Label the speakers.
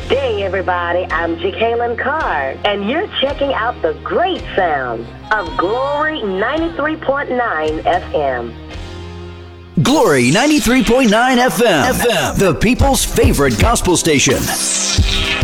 Speaker 1: day, everybody. I'm Jacqueline Carr, and you're checking out the great sounds of Glory 93.9 FM.
Speaker 2: Glory 93.9 FM, the people's favorite gospel station.